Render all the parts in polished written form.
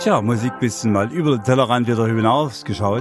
Tja, Musikwissen mal über den Tellerrand wieder hinausgeschaut.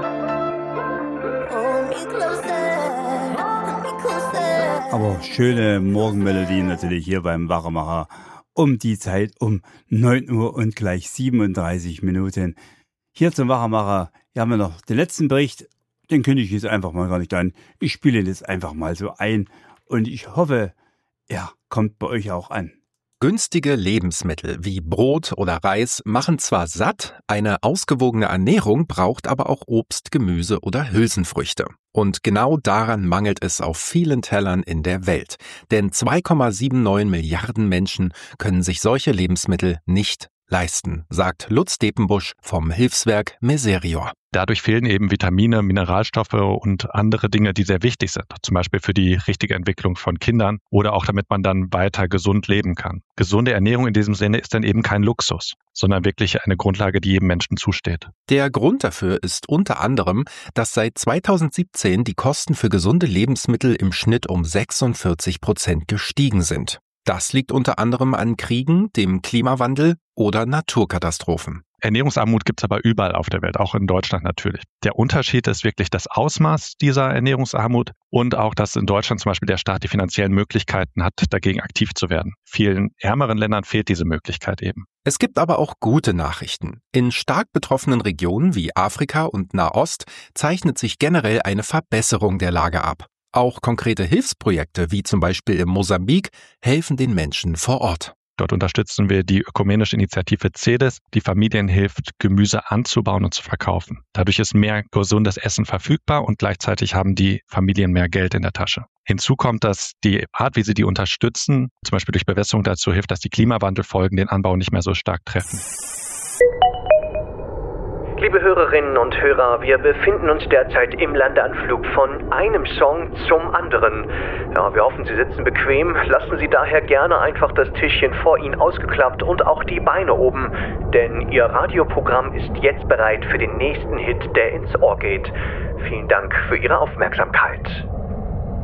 Aber schöne Morgenmelodien natürlich hier beim Wachmacher um die Zeit um 9 Uhr und gleich 37 Minuten. Hier zum Wachmacher haben wir noch den letzten Bericht, den kündige ich jetzt einfach mal gar nicht an. Ich spiele ihn jetzt einfach mal so ein und ich hoffe, er kommt bei euch auch an. Günstige Lebensmittel wie Brot oder Reis machen zwar satt, eine ausgewogene Ernährung braucht aber auch Obst, Gemüse oder Hülsenfrüchte. Und genau daran mangelt es auf vielen Tellern in der Welt. Denn 2,79 Milliarden Menschen können sich solche Lebensmittel nicht leisten, sagt Lutz Depenbusch vom Hilfswerk Miserior. Dadurch fehlen eben Vitamine, Mineralstoffe und andere Dinge, die sehr wichtig sind. Zum Beispiel für die richtige Entwicklung von Kindern oder auch damit man dann weiter gesund leben kann. Gesunde Ernährung in diesem Sinne ist dann eben kein Luxus, sondern wirklich eine Grundlage, die jedem Menschen zusteht. Der Grund dafür ist unter anderem, dass seit 2017 die Kosten für gesunde Lebensmittel im Schnitt um 46% gestiegen sind. Das liegt unter anderem an Kriegen, dem Klimawandel oder Naturkatastrophen. Ernährungsarmut gibt es aber überall auf der Welt, auch in Deutschland natürlich. Der Unterschied ist wirklich das Ausmaß dieser Ernährungsarmut und auch, dass in Deutschland zum Beispiel der Staat die finanziellen Möglichkeiten hat, dagegen aktiv zu werden. Vielen ärmeren Ländern fehlt diese Möglichkeit eben. Es gibt aber auch gute Nachrichten. In stark betroffenen Regionen wie Afrika und Nahost zeichnet sich generell eine Verbesserung der Lage ab. Auch konkrete Hilfsprojekte, wie zum Beispiel in Mosambik, helfen den Menschen vor Ort. Dort unterstützen wir die ökumenische Initiative CEDES, die Familien hilft, Gemüse anzubauen und zu verkaufen. Dadurch ist mehr gesundes Essen verfügbar und gleichzeitig haben die Familien mehr Geld in der Tasche. Hinzu kommt, dass die Art, wie sie die unterstützen, zum Beispiel durch Bewässerung dazu hilft, dass die Klimawandelfolgen den Anbau nicht mehr so stark treffen. Liebe Hörerinnen und Hörer, wir befinden uns derzeit im Landeanflug von einem Song zum anderen. Ja, wir hoffen, Sie sitzen bequem. Lassen Sie daher gerne einfach das Tischchen vor Ihnen ausgeklappt und auch die Beine oben, denn Ihr Radioprogramm ist jetzt bereit für den nächsten Hit, der ins Ohr geht. Vielen Dank für Ihre Aufmerksamkeit.